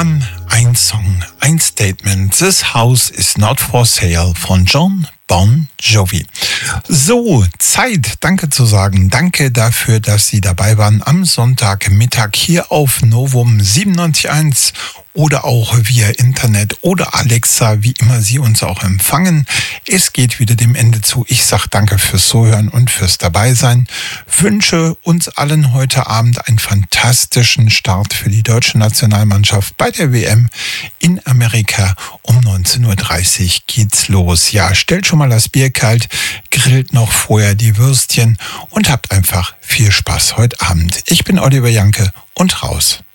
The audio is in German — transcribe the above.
Mann, ein Song, ein Statement. This house is not for sale von Jon Bon Jovi. So, Zeit, danke zu sagen. Danke dafür, dass Sie dabei waren am Sonntagmittag hier auf Novum 97.1 oder auch via Internet oder Alexa, wie immer Sie uns auch empfangen. Es geht wieder dem Ende zu. Ich sage danke fürs Zuhören und fürs Dabeisein. Wünsche uns allen heute Abend einen fantastischen Start für die deutsche Nationalmannschaft bei der WM in Amerika. Um 19.30 Uhr geht's los. Ja, stellt schon mal das Bier kalt, grillt noch vorher die Würstchen und habt einfach viel Spaß heute Abend. Ich bin Oliver Janke und raus.